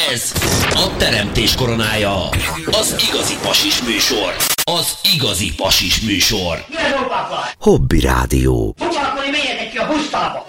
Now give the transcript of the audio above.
Ez a teremtés koronája. Az igazi pasis műsor. Az igazi pasis műsor. Mi az ópaplan? Hobby Rádió. Foglalkozni, menjetek ki a busztába!